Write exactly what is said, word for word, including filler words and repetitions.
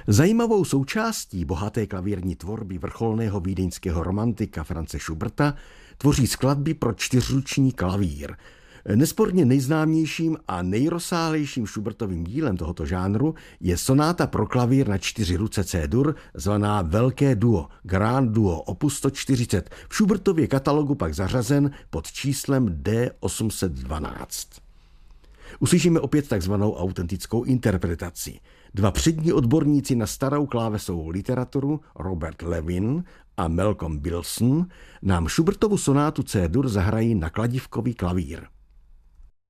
Zajímavou součástí bohaté klavírní tvorby vrcholného vídeňského romantika Franze Schuberta tvoří skladby pro čtyřruční klavír. Nesporně nejznámějším a nejrozsáhlejším Schubertovým dílem tohoto žánru je sonáta pro klavír na čtyři ruce C-dur, zvaná Velké duo, Grand Duo, opus sto čtyřicet, v Schubertově katalogu pak zařazen pod číslem D osm set dvanáct. Uslyšíme opět takzvanou autentickou interpretaci. Dva přední odborníci na starou klávesovou literaturu, Robert Levin a Malcolm Bilson, nám Schubertovu sonátu C-dur zahrají na kladívkový klavír.